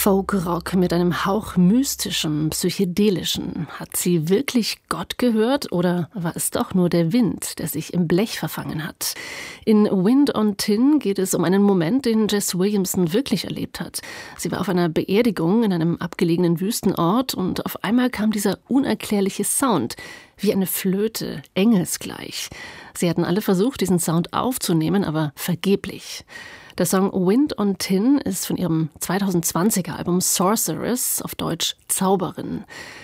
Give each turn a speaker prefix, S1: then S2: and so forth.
S1: Folk-Rock mit einem Hauch mystischem, psychedelischen. Hat sie wirklich Gott gehört oder war es doch nur der Wind, der sich im Blech verfangen hat? In Wind on Tin geht es um einen Moment, den Jess Williamson wirklich erlebt hat. Sie war auf einer Beerdigung in einem abgelegenen Wüstenort und auf einmal kam dieser unerklärliche Sound, wie eine Flöte, engelsgleich. Sie hatten alle versucht, diesen Sound aufzunehmen, aber vergeblich. Der Song Wind on Tin ist von ihrem 2020er Album Sorceress, auf Deutsch Zauberin.